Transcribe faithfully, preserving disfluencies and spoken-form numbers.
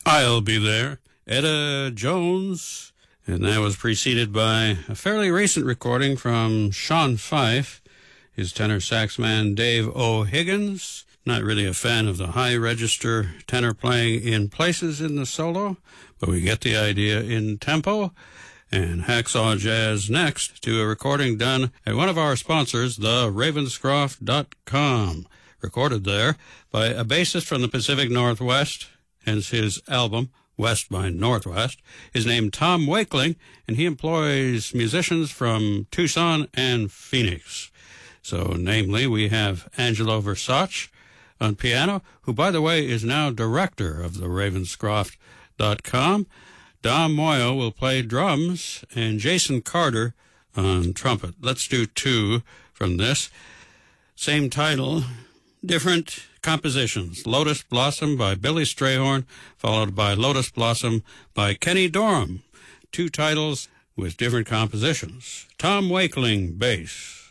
I'll Be There, Etta Jones, and that was preceded by a fairly recent recording from Sean Fife, his tenor sax man Dave O'Higgins. Not really a fan of the high register tenor playing in places in the solo, but we get the idea in tempo. And Hacksaw Jazz next to a recording done at one of our sponsors, the Ravenscroft dot com. Recorded there by a bassist from the Pacific Northwest, hence his album, West by Northwest, is named Tom Wakeling, and he employs musicians from Tucson and Phoenix. So, namely, we have Angelo Versace on piano, who, by the way, is now director of the Ravenscroft dot com. Dom Moyo will play drums, and Jason Carter on trumpet. Let's do two from this. Same title, different compositions. Lotus Blossom by Billy Strayhorn, followed by Lotus Blossom by Kenny Dorham. Two titles with different compositions. Tom Wakeling, bass.